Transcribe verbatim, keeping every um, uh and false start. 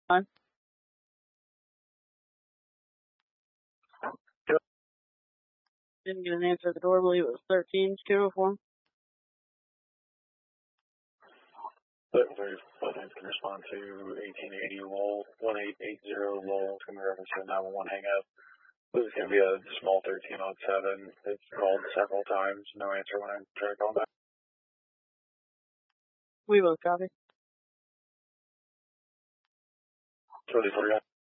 Fine. Didn't get an answer at the door. I believe it was thirteen two oh four. thirty-five can respond to eighteen eighty Lowell, one eight eight zero Lowell. It's going to be reference to a nine one one hang up. This is going to be a small thirteen on seven. It's called several times. No answer when I try to call back. We both copy. twenty-four,